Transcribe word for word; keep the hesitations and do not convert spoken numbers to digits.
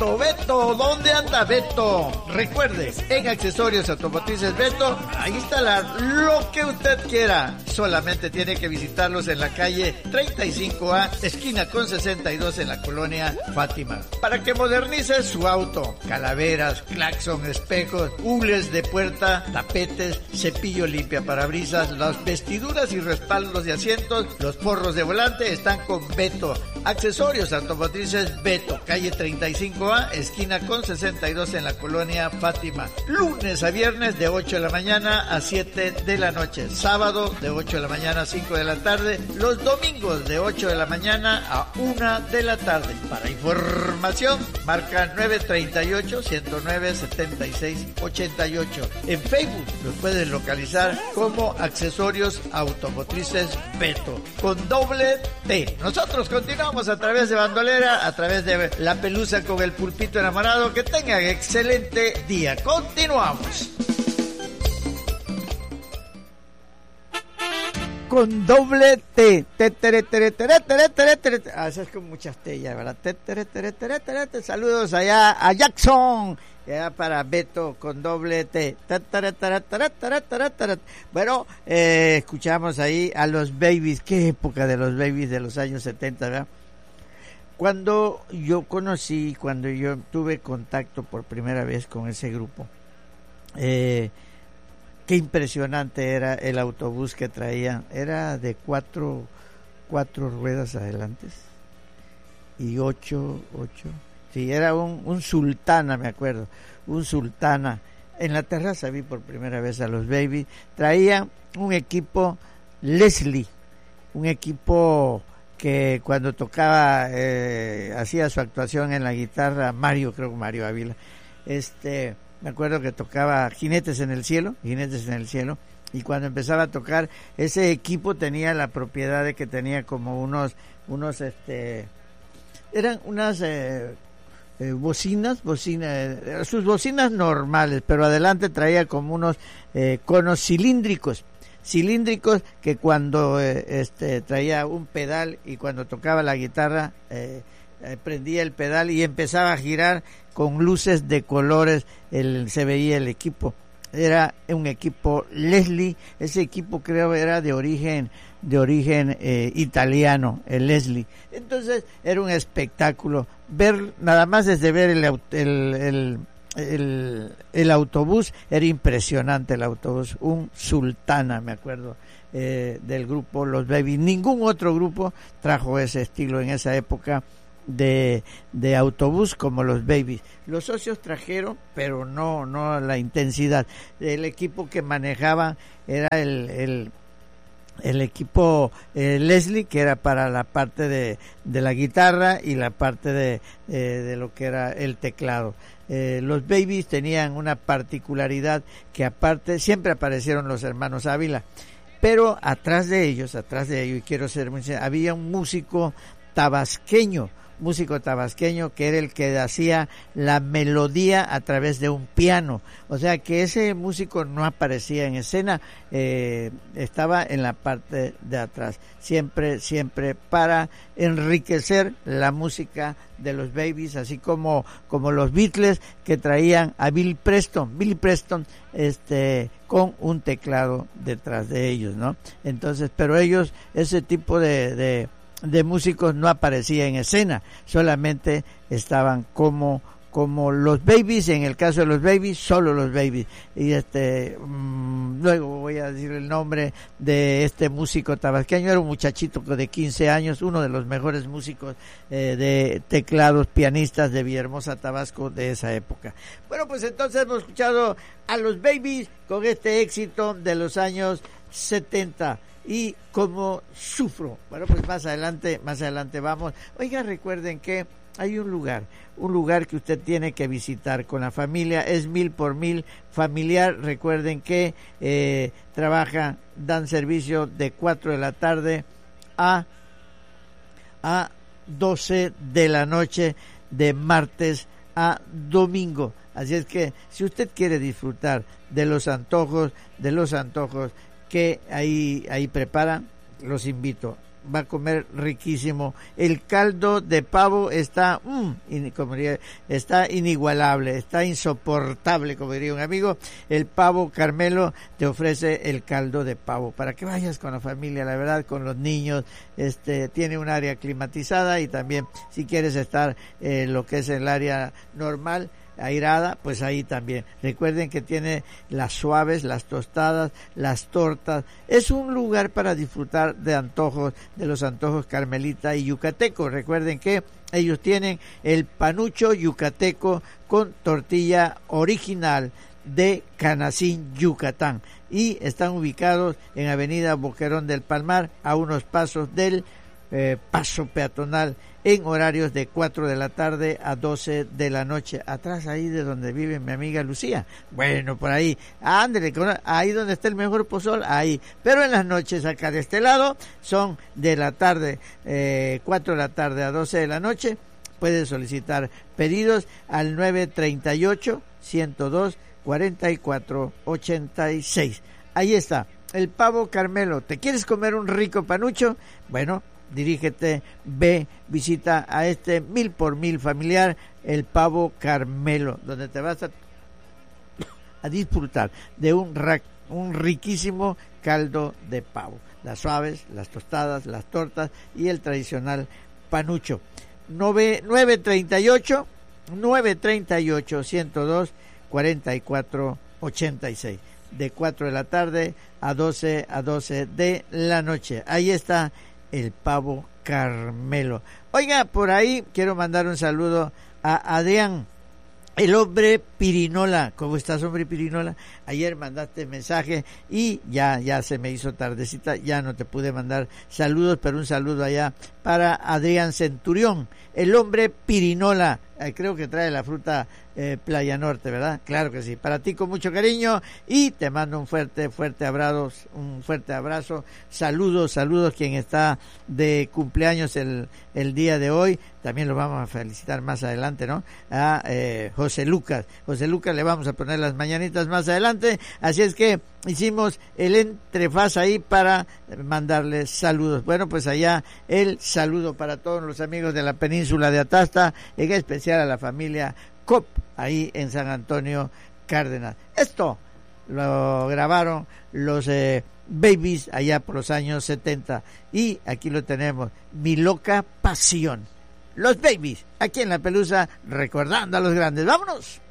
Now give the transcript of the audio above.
Beto, Beto, ¿dónde anda Beto? Recuerde, en Accesorios Automotrices Beto, a instalar lo que usted quiera. Solamente tiene que visitarlos en la calle treinta y cinco A, esquina con sesenta y dos en la colonia Fátima. Para que modernice su auto, calaveras, claxon, espejos, hules de puerta, tapetes, cepillo limpia parabrisas, las vestiduras y respaldos de asientos, los forros de volante están con Beto. Accesorios Automotrices Beto, calle treinta y cinco A, esquina con sesenta y dos en la colonia Fátima. Lunes a viernes de ocho de la mañana a siete de la noche. Sábado de ocho de la mañana a cinco de la tarde. Los domingos de ocho de la mañana a una de la tarde. Para información, marca nueve tres ocho, uno cero nueve, siete seis ocho ocho. En Facebook los puedes localizar como Accesorios Automotrices Beto, con doble T. Nosotros continuamos a través de Bandolera, a través de La Pelusa con el Pulpito Enamorado. Que tengan excelente día. Continuamos. Con doble T. Te, tere, tere, tere, tere, tere, tere. Ah, eso es con muchas T ya, ¿verdad? Te, tere, tere, tere, tere, tere. Saludos allá a Jackson. Ya para Beto con doble T. Bueno, eh, escuchamos ahí a los Babies. Qué época de los Babies de los años setenta, ¿verdad? Cuando yo conocí, cuando yo tuve contacto por primera vez con ese grupo, eh, qué impresionante era el autobús que traían. Era de cuatro, cuatro ruedas adelante y ocho, ocho. Sí, era un, un Sultana, me acuerdo, un Sultana. En la terraza vi por primera vez a los Babies. Traían un equipo Leslie, un equipo que cuando tocaba, eh, hacía su actuación en la guitarra, Mario, creo que Mario Ávila, este, me acuerdo que tocaba Jinetes en el Cielo, Jinetes en el Cielo, y cuando empezaba a tocar, ese equipo tenía la propiedad de que tenía como unos, unos, este, eran unas eh, eh, bocinas, bocinas, eh, sus bocinas normales, pero adelante traía como unos eh, conos cilíndricos, cilíndricos que cuando eh, este traía un pedal y cuando tocaba la guitarra eh, eh, prendía el pedal y empezaba a girar con luces de colores, el, se veía el equipo. Era un equipo Leslie, ese equipo creo era de origen de origen eh, italiano, el Leslie. Entonces era un espectáculo ver, nada más desde ver el, el, el El, el autobús, era impresionante el autobús, un Sultana, me acuerdo, eh, del grupo Los Babies. Ningún otro grupo trajo ese estilo en esa época de, de autobús como los Babies. Los Socios trajeron, pero no, no la intensidad. El equipo que manejaba era el, el el equipo eh, Leslie, que era para la parte de, de la guitarra y la parte de, eh, de lo que era el teclado. Eh, los Babies tenían una particularidad que aparte siempre aparecieron los hermanos Ávila, pero atrás de ellos, atrás de ellos, y quiero ser muy sincero, había un músico tabasqueño, músico tabasqueño que era el que hacía la melodía a través de un piano, o sea que ese músico no aparecía en escena, eh, estaba en la parte de atrás, siempre, siempre para enriquecer la música de los Babies, así como, como los Beatles que traían a Bill Preston, Billy Preston, este, con un teclado detrás de ellos, ¿no? Entonces, pero ellos, ese tipo de, de de músicos no aparecía en escena, solamente estaban como como los Babies. En el caso de los Babies, solo los Babies. Y este mmm, luego voy a decir el nombre de este músico tabasqueño. Era un muchachito de quince años, uno de los mejores músicos eh, de teclados, pianistas de Villahermosa, Tabasco, de esa época. Bueno, pues entonces hemos escuchado a los Babies con este éxito de los años setenta. Y como sufro. Bueno, pues más adelante, más adelante vamos. Oiga, recuerden que hay un lugar, un lugar que usted tiene que visitar con la familia, es Mil por Mil familiar. Recuerden que eh, trabaja, dan servicio de cuatro de la tarde a, a doce de la noche, de martes a domingo. Así es que si usted quiere disfrutar de los antojos, de los antojos que ahí ahí preparan, los invito. va a comer riquísimo. El caldo de pavo está, mmm, in, como diría, está inigualable, está insoportable, como diría un amigo. El Pavo Carmelo te ofrece el caldo de pavo para que vayas con la familia, la verdad, con los niños. Este tiene un área climatizada y también si quieres estar en eh, lo que es el área normal, airada, pues ahí también. Recuerden que tiene las suaves, las tostadas, las tortas. Es un lugar para disfrutar de antojos, de los antojos carmelita y yucateco. Recuerden que ellos tienen el panucho yucateco con tortilla original de Canacín, Yucatán, y están ubicados en Avenida Boquerón del Palmar, a unos pasos del eh, paso peatonal, en horarios de cuatro de la tarde a doce de la noche, atrás ahí de donde vive mi amiga Lucía. Bueno, por ahí, ándele, ahí donde está el mejor pozol, ahí. Pero en las noches acá de este lado son de la tarde, eh, cuatro de la tarde a doce de la noche. Puedes solicitar pedidos al nueve treinta y ocho, ciento dos, cuarenta y cuatro ochenta y seis. Ahí está, el Pavo Carmelo. ¿Te quieres comer un rico panucho? Bueno, dirígete, ve, visita a este mil por mil familiar, el Pavo Carmelo, donde te vas a, a disfrutar de un, ra, un riquísimo caldo de pavo. Las suaves, las tostadas, las tortas y el tradicional panucho. nueve treinta y ocho, nueve treinta y ocho, ciento dos, cuarenta y cuatro ochenta y seis. De cuatro de la tarde a doce a doce de la noche. Ahí está el Pavo Carmelo. Oiga, por ahí quiero mandar un saludo a Adrián, el hombre Pirinola. ¿Cómo estás, hombre Pirinola? Ayer mandaste mensaje y ya ya se me hizo tardecita, ya no te pude mandar saludos, pero un saludo allá para Adrián Centurión, el hombre Pirinola. Eh, creo que trae la fruta eh, Playa Norte, ¿verdad? Claro que sí. Para ti con mucho cariño y te mando un fuerte, fuerte abrazo, un fuerte abrazo. Saludos, saludos quien está de cumpleaños el, el día de hoy. También lo vamos a felicitar más adelante, ¿no? A eh, José Lucas. José Lucas le vamos a poner las mañanitas más adelante. Así es que hicimos el entrefaz ahí para mandarles saludos. Bueno, pues allá el saludo para todos los amigos de la península de Atasta, en especial a la familia Cop, ahí en San Antonio Cárdenas. Esto lo grabaron los eh, Babies allá por los años setenta y aquí lo tenemos, Mi Loca Pasión. Los Babies, aquí en La Pelusa, recordando a los grandes. ¡Vámonos!